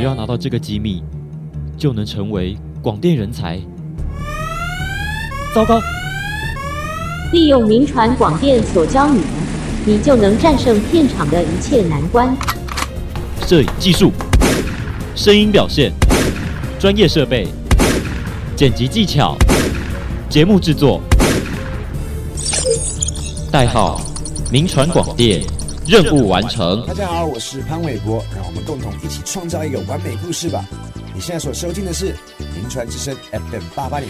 只要拿到这个机密，就能成为广电人才。糟糕！ 利用名传广电所教你的，你就能战胜片场的一切难关。 摄影技术、声音表现、专业设备、剪辑技巧、节目制作。代号：名传广电，任务完成。 大家好，我是潘玮柏，让我们共同一起创造一个完美故事吧。你现在所收听的是名传之声 FM88.1